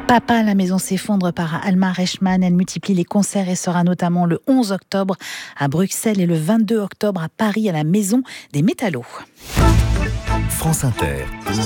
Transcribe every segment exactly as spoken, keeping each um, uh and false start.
Papa, la maison s'effondre par Alma Reichmann. Elle multiplie les concerts et sera notamment le onze octobre à Bruxelles et le vingt-deux octobre à Paris à la Maison des Métallos. France Inter.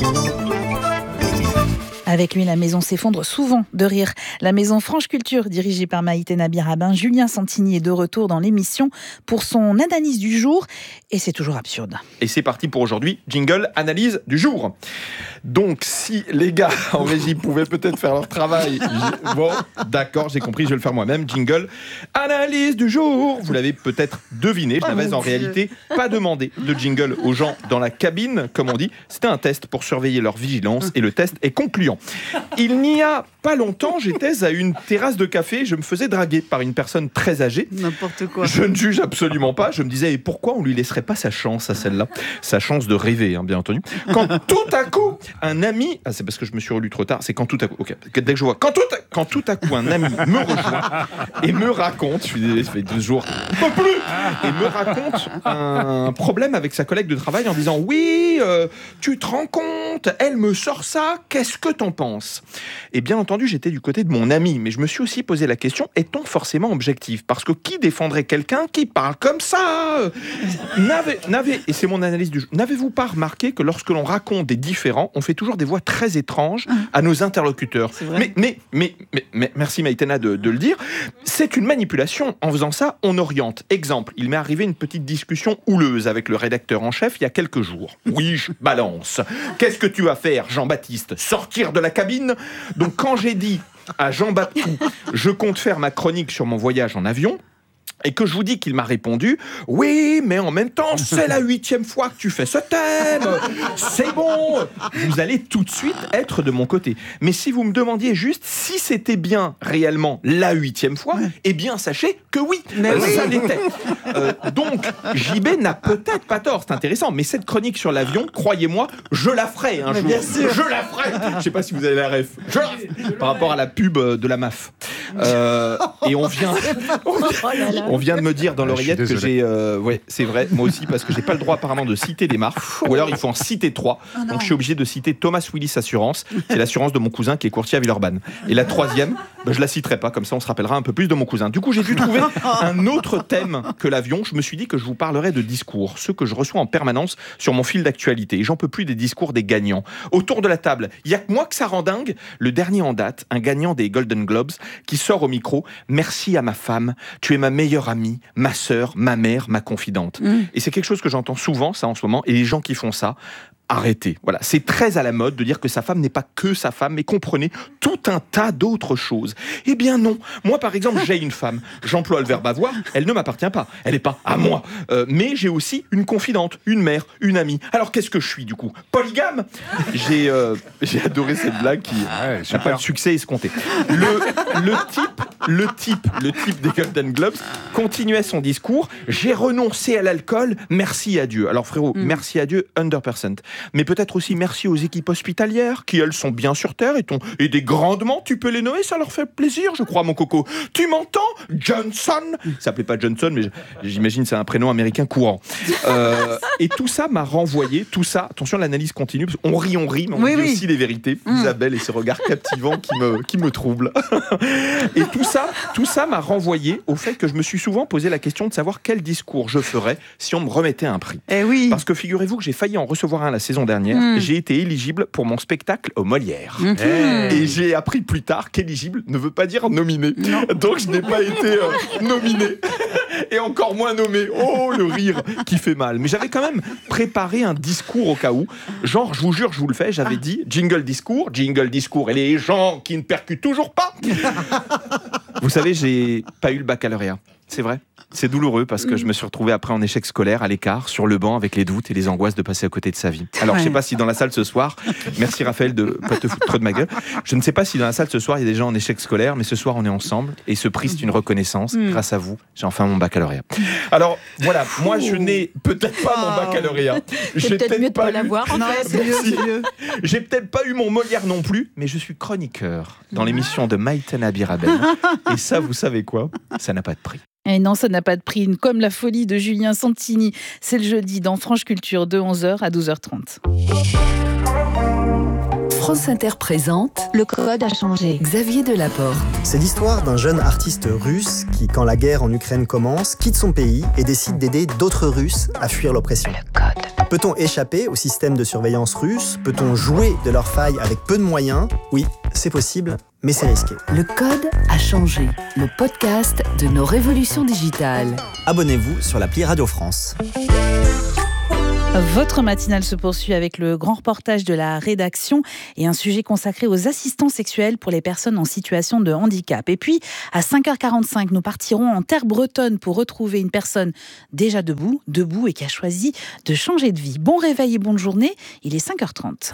Avec lui, la maison s'effondre souvent de rire. La maison Franche Culture, dirigée par Maïté Nabi-Rabin, Julien Santini est de retour dans l'émission pour son analyse du jour. Et c'est toujours absurde. Et c'est parti pour aujourd'hui. Jingle, analyse du jour. Donc, si les gars en régie pouvaient peut-être faire leur travail... J'ai... Bon, d'accord, j'ai compris, je vais le faire moi-même. Jingle, analyse du jour. Vous l'avez peut-être deviné, je n'avais oh en Dieu. réalité pas demandé de jingle aux gens dans la cabine, comme on dit. C'était un test pour surveiller leur vigilance et le test est concluant. Il n'y a pas longtemps, j'étais à une terrasse de café, je me faisais draguer par une personne très âgée. N'importe quoi. Je ne juge absolument pas. Je me disais, et pourquoi on lui laisserait pas sa chance à celle-là ? Sa chance de rêver, hein, bien entendu. Quand tout à coup, un ami... Ah, c'est parce que je me suis relu trop tard. C'est quand tout à coup... Ok, dès que je vois... Quand tout à, quand tout à coup, un ami me rejoint et me raconte... Je suis désolé, ça fait deux jours... Pas plus Et me raconte un problème avec sa collègue de travail en disant, oui, euh, tu te rends compte, elle me sort ça, qu'est-ce que t'en penses ? Et bien entendu, j'étais du côté de mon ami, mais je me suis aussi posé la question, est-on forcément objectif ? Parce que qui défendrait quelqu'un qui parle comme ça ? N'avez, n'avez, et c'est mon analyse du jeu, n'avez-vous pas remarqué que lorsque l'on raconte des différends, on fait toujours des voix très étranges à nos interlocuteurs ? mais, mais, mais, mais, mais, merci Maïtena de, de le dire, c'est une manipulation. En faisant ça, on oriente. Exemple, il m'est arrivé une petite discussion houleuse avec le rédacteur en chef il y a quelques jours. Oui, je balance. Qu'est-ce que tu vas faire, Jean-Baptiste ? Sortir de la cabine ? Donc quand j'ai dit à Jean-Baptiste, je compte faire ma chronique sur mon voyage en avion, et que je vous dis qu'il m'a répondu « Oui, mais en même temps, c'est la huitième fois que tu fais ce thème, c'est bon !» Vous allez tout de suite être de mon côté. Mais si vous me demandiez juste si c'était bien réellement la huitième fois, ouais. eh bien, sachez que oui, mais oui. ça l'était. Euh, donc, J B n'a peut-être pas tort, c'est intéressant, mais cette chronique sur l'avion, croyez-moi, je la ferai un mais jour. Bien sûr. Je la ferai. Je ne sais pas si vous avez la ref. Je la... Par rapport à la pub de la M A F. Euh, et on vient... On vient... On vient de me dire dans l'oreillette que j'ai... Euh, ouais, c'est vrai, moi aussi, parce que j'ai pas le droit apparemment de citer des marques. Ou alors il faut en citer trois. Oh donc je suis obligé de citer Thomas Willis Assurance. C'est l'assurance de mon cousin qui est courtier à Villeurbanne. Et la troisième, ben, je la citerai pas, comme ça on se rappellera un peu plus de mon cousin. Du coup, j'ai dû trouver un autre thème que l'avion. Je me suis dit que je vous parlerais de discours, ceux que je reçois en permanence sur mon fil d'actualité. Et j'en peux plus des discours des gagnants. Autour de la table, il y a que moi que ça rend dingue. Le dernier en date, un gagnant des Golden Globes, qui sort au micro. Merci à ma femme, tu es ma meilleure amie, ma sœur, ma mère, ma confidente. Mmh. Et c'est quelque chose que j'entends souvent, ça, en ce moment. Et les gens qui font ça, arrêtez. Voilà, c'est très à la mode de dire que sa femme n'est pas que sa femme, mais comprenez tout un tas d'autres choses. Eh bien non. Moi, par exemple, j'ai une femme. J'emploie le verbe avoir. Elle ne m'appartient pas. Elle n'est pas à moi. Euh, mais j'ai aussi une confidente, une mère, une amie. Alors, qu'est-ce que je suis, du coup ? Polygame ? J'ai, euh, j'ai adoré cette blague qui ah ouais, n'a pas de succès escompté. Le, le type, le type, le type des Golden Globes continuait son discours. J'ai renoncé à l'alcool. Merci à Dieu. Alors, frérot, mm. merci à Dieu, one hundred percent. Mais peut-être aussi merci aux équipes hospitalières qui, elles, sont bien sur terre et, ton, et des grandement, tu peux les nommer, ça leur fait plaisir, je crois, mon coco. Tu m'entends ? Johnson ? Ça s'appelait pas Johnson, mais j'imagine c'est un prénom américain courant. Euh, et tout ça m'a renvoyé, tout ça, attention, l'analyse continue, parce qu'on rit, on rit, mais on oui, dit oui. aussi les vérités. Mmh. Isabelle et ses regards captivants qui me, qui me troublent. Et tout ça, tout ça m'a renvoyé au fait que je me suis souvent posé la question de savoir quel discours je ferais si on me remettait un prix. Eh oui. Parce que figurez-vous que j'ai failli en recevoir un la saison dernière, mmh. j'ai été éligible pour mon spectacle au Molière. Mmh. Et j'ai appris plus tard qu'éligible ne veut pas dire nominé. Non. Donc je n'ai pas été euh, nominé. Et encore moins nommé. Oh, le rire qui fait mal. Mais j'avais quand même préparé un discours au cas où. Genre, je vous jure, je vous le fais, j'avais ah. dit jingle discours, jingle discours. Et les gens qui ne percutent toujours pas. Vous savez, j'ai pas eu le baccalauréat. C'est vrai. C'est douloureux parce que je me suis retrouvé après en échec scolaire, à l'écart, sur le banc, avec les doutes et les angoisses de passer à côté de sa vie. Alors, je ne sais pas si dans la salle ce soir, merci Raphaël de pas te foutre trop de ma gueule, je ne sais pas si dans la salle ce soir, il y a des gens en échec scolaire, mais ce soir, on est ensemble et ce prix, c'est une reconnaissance. Mmh. Grâce à vous, j'ai enfin mon baccalauréat. Alors, voilà, moi, je n'ai peut-être pas mon baccalauréat. C'est j'ai peut-être mieux de ne pas eu... l'avoir, en non, fait. C'est mieux, c'est mieux. J'ai peut-être pas eu mon Molière non plus, mais je suis chroniqueur dans l'émission de Maïté Nabi-Rabin. Et ça, vous savez quoi ? Ça n'a pas de prix. Et non, ça n'a pas de prix. Comme la folie de Julien Santini. C'est le jeudi dans Franche Culture de onze heures à douze heures trente. France Inter présente Le code a changé. Xavier Delaporte. C'est l'histoire d'un jeune artiste russe qui, quand la guerre en Ukraine commence, quitte son pays et décide d'aider d'autres Russes à fuir l'oppression. Le code. Peut-on échapper au système de surveillance russe ? Peut-on jouer de leurs failles avec peu de moyens ? Oui, c'est possible, mais c'est risqué. Le code a changé. Le podcast de nos révolutions digitales. Abonnez-vous sur l'appli Radio France. Votre matinale se poursuit avec le grand reportage de la rédaction et un sujet consacré aux assistants sexuels pour les personnes en situation de handicap. Et puis, à cinq heures quarante-cinq, nous partirons en terre bretonne pour retrouver une personne déjà debout, debout et qui a choisi de changer de vie. Bon réveil et bonne journée, il est cinq heures trente.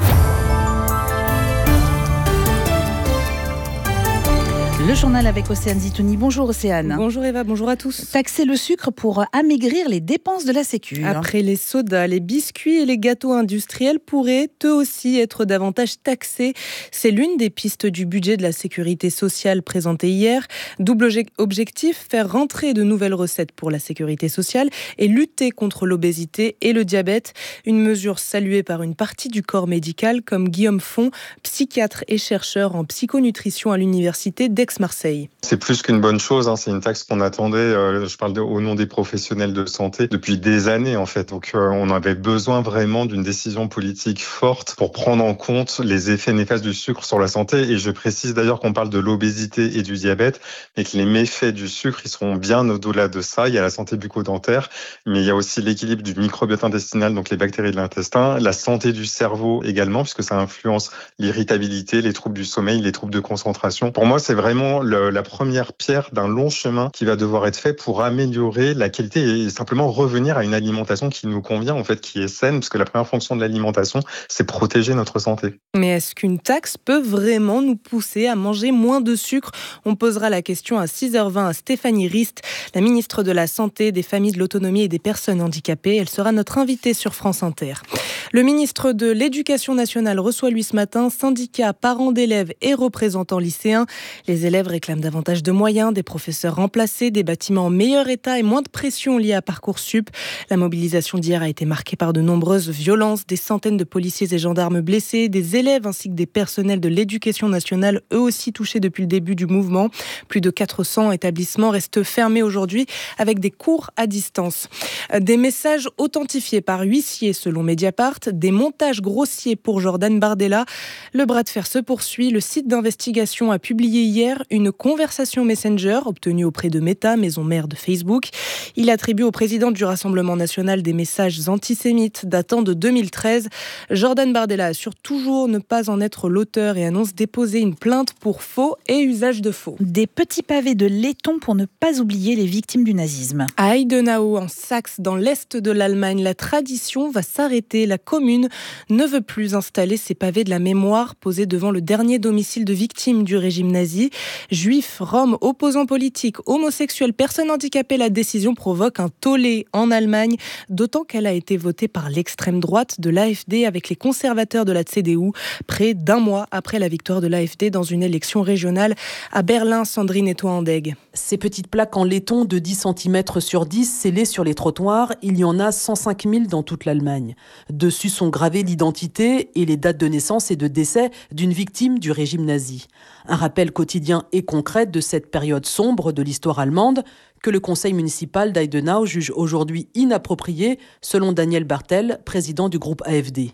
Le journal avec Océane Zitouni. Bonjour Océane. Bonjour Eva, bonjour à tous. Taxer le sucre pour amaigrir les dépenses de la Sécu. Après les sodas, les biscuits et les gâteaux industriels pourraient eux aussi être davantage taxés. C'est l'une des pistes du budget de la sécurité sociale présentée hier. Double objectif, faire rentrer de nouvelles recettes pour la sécurité sociale et lutter contre l'obésité et le diabète. Une mesure saluée par une partie du corps médical comme Guillaume Font, psychiatre et chercheur en psychonutrition à l'université d'Aix-Marseille. C'est plus qu'une bonne chose, hein. C'est une taxe qu'on attendait, euh, je parle de, au nom des professionnels de santé, depuis des années en fait. Donc euh, on avait besoin vraiment d'une décision politique forte pour prendre en compte les effets néfastes du sucre sur la santé. Et je précise d'ailleurs qu'on parle de l'obésité et du diabète, et que les méfaits du sucre, ils seront bien au-delà de ça. Il y a la santé bucco-dentaire, mais il y a aussi l'équilibre du microbiote intestinal, donc les bactéries de l'intestin, la santé du cerveau également, puisque ça influence l'irritabilité, les troubles du sommeil, les troubles de concentration. Pour moi, c'est vraiment le, la première pierre d'un long chemin qui va devoir être fait pour améliorer la qualité et simplement revenir à une alimentation qui nous convient, en fait, qui est saine, parce que la première fonction de l'alimentation, c'est protéger notre santé. Mais est-ce qu'une taxe peut vraiment nous pousser à manger moins de sucre ? On posera la question à six heures vingt à Stéphanie Rist, la ministre de la Santé, des Familles, de l'Autonomie et des Personnes handicapées. Elle sera notre invitée sur France Inter. Le ministre de l'Éducation nationale reçoit lui ce matin syndicats, parents d'élèves et représentants lycéens. Les élèves réclament davantage de moyens, des professeurs remplacés, des bâtiments en meilleur état et moins de pression liée à Parcoursup. La mobilisation d'hier a été marquée par de nombreuses violences, des centaines de policiers et gendarmes blessés, des élèves ainsi que des personnels de l'Éducation nationale, eux aussi touchés depuis le début du mouvement. Plus de quatre cents établissements restent fermés aujourd'hui avec des cours à distance. Des messages authentifiés par huissiers selon Mediapart, des montages grossiers pour Jordan Bardella. Le bras de fer se poursuit. Le site d'investigation a publié hier une conversation Messenger obtenue auprès de Meta, maison mère de Facebook. Il attribue au président du Rassemblement national des messages antisémites datant de deux mille treize. Jordan Bardella assure toujours ne pas en être l'auteur et annonce déposer une plainte pour faux et usage de faux. Des petits pavés de laiton pour ne pas oublier les victimes du nazisme. À Heidenau, en Saxe, dans l'est de l'Allemagne, la tradition va s'arrêter. La commune ne veut plus installer ces pavés de la mémoire posés devant le dernier domicile de victimes du régime nazi. Juifs, roms, opposants politiques, homosexuels, personnes handicapées, la décision provoque un tollé en Allemagne, d'autant qu'elle a été votée par l'extrême droite de l'A F D avec les conservateurs de la C D U, près d'un mois après la victoire de l'A F D dans une élection régionale à Berlin. Sandrine Etoindeg. Ces petites plaques en laiton de dix centimètres sur dix scellées sur les trottoirs, il y en a cent cinq mille dans toute l'Allemagne. Dessus sont gravées l'identité et les dates de naissance et de décès d'une victime du régime nazi. Un rappel quotidien et concret de cette période sombre de l'histoire allemande que le conseil municipal d'Eidenau juge aujourd'hui inapproprié, selon Daniel Bartel, président du groupe A F D.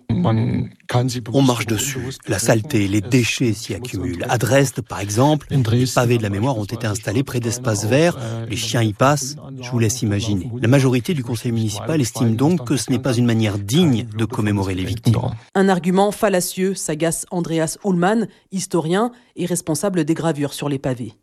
On marche dessus. La saleté, les déchets s'y accumulent. À Dresde, par exemple, les pavés de la mémoire ont été installés près d'espaces verts. Les chiens y passent. Je vous laisse imaginer. La majorité du conseil municipal estime donc que ce n'est pas une manière digne de commémorer les victimes. Un argument fallacieux, s'agace Andreas Ullmann, historien et responsable des gravures sur les pavés.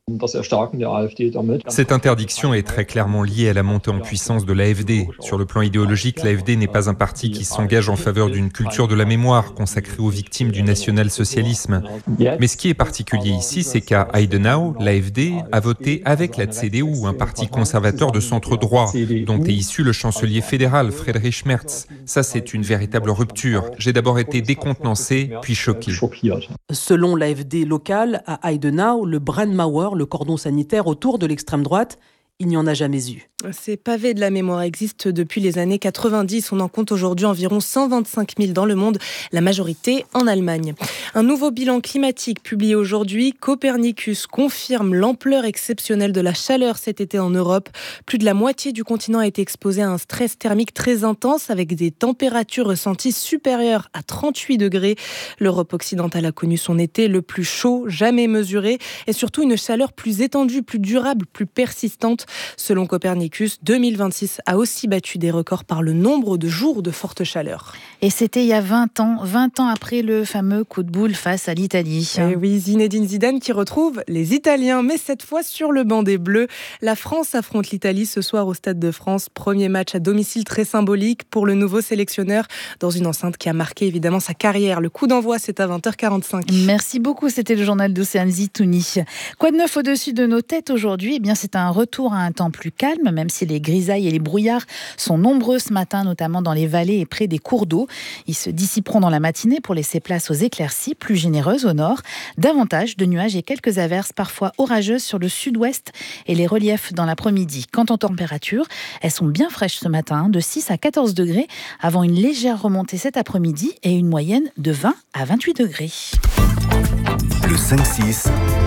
Cette interdiction est très clairement liée à la montée en puissance de l'A F D. Sur le plan idéologique, l'A F D n'est pas un parti qui s'engage en faveur d'une culture de la mémoire consacrée aux victimes du national-socialisme. Mais ce qui est particulier ici, c'est qu'à Heidenau, l'A F D a voté avec la C D U, un parti conservateur de centre-droit, dont est issu le chancelier fédéral Friedrich Merz. Ça, c'est une véritable rupture. J'ai d'abord été décontenancé, puis choqué. Selon l'A F D locale, à Heidenau, le Brandmauer, le cordon sanitaire autour de l'extrême droite, il n'y en a jamais eu. Ces pavés de la mémoire existent depuis les années quatre-vingt-dix. On en compte aujourd'hui environ cent vingt-cinq mille dans le monde, la majorité en Allemagne. Un nouveau bilan climatique publié aujourd'hui. Copernicus confirme l'ampleur exceptionnelle de la chaleur cet été en Europe. Plus de la moitié du continent a été exposé à un stress thermique très intense avec des températures ressenties supérieures à trente-huit degrés. L'Europe occidentale a connu son été le plus chaud jamais mesuré et surtout une chaleur plus étendue, plus durable, plus persistante. Selon Copernicus, deux mille vingt-six a aussi battu des records par le nombre de jours de forte chaleur. Et c'était il y a vingt ans, vingt ans après le fameux coup de boule face à l'Italie. Et oui, Zinedine Zidane qui retrouve les Italiens, mais cette fois sur le banc des Bleus. La France affronte l'Italie ce soir au Stade de France. Premier match à domicile très symbolique pour le nouveau sélectionneur dans une enceinte qui a marqué évidemment sa carrière. Le coup d'envoi, c'est à vingt heures quarante-cinq. Merci beaucoup, c'était le journal d'Océane Zitouni. Quoi de neuf au-dessus de nos têtes aujourd'hui ? Eh bien, c'est un retour à un temps plus calme, même si les grisailles et les brouillards sont nombreux ce matin, notamment dans les vallées et près des cours d'eau. Ils se dissiperont dans la matinée pour laisser place aux éclaircies plus généreuses au nord. Davantage de nuages et quelques averses parfois orageuses sur le sud-ouest et les reliefs dans l'après-midi. Quant aux températures, elles sont bien fraîches ce matin, de six à quatorze degrés, avant une légère remontée cet après-midi et une moyenne de vingt à vingt-huit degrés. Le cinq six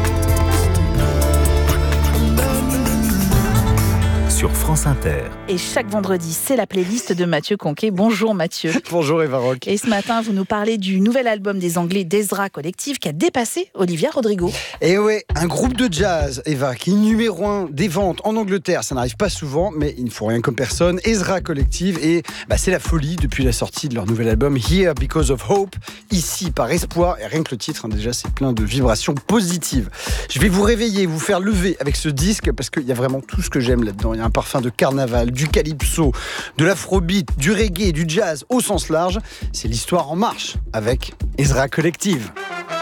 sur France Inter. Et chaque vendredi, c'est la playlist de Mathieu Conquet. Bonjour Mathieu. Bonjour Eva Rock. Et ce matin, vous nous parlez du nouvel album des Anglais d'Ezra Collective qui a dépassé Olivia Rodrigo. Et ouais, un groupe de jazz, Eva, qui est numéro un des ventes en Angleterre. Ça n'arrive pas souvent, mais il ne faut rien comme personne. Ezra Collective, et bah, c'est la folie depuis la sortie de leur nouvel album Here Because of Hope, ici par espoir. Et rien que le titre, hein, déjà, c'est plein de vibrations positives. Je vais vous réveiller, vous faire lever avec ce disque parce qu'il y a vraiment tout ce que j'aime là-dedans. Il y a un parfum de carnaval, du calypso, de l'afrobeat, du reggae, du jazz au sens large. C'est l'histoire en marche avec Ezra Collective.